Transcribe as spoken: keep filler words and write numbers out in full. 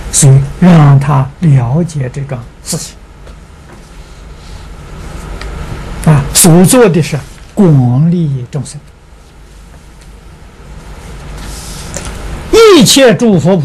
所以让他了解这个事情啊，所做的是广利益众生，一切诸佛菩